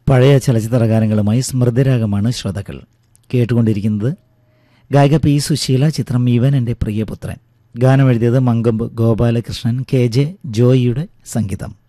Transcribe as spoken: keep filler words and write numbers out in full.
പഴയ ചലച്ചിത്ര ഗാനങ്ങളുമായി സ്മൃതിരാഗമാണ് ശ്രോതാക്കൾ കേട്ടുകൊണ്ടിരിക്കുന്നത്. ഗായിക പി സുശീല, ചിത്രം ഇവൻ എൻ്റെ പ്രിയപുത്രൻ. ഗാനം എഴുതിയത് മങ്കമ്പ് ഗോപാലകൃഷ്ണൻ, കെ ജെ ജോയിയുടെ സംഗീതം.